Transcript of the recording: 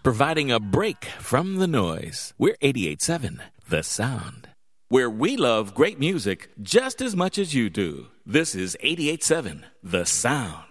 providing a break from the noise. We're 88.7 The Sound, where we love great music just as much as you do. This is 88.7 The Sound.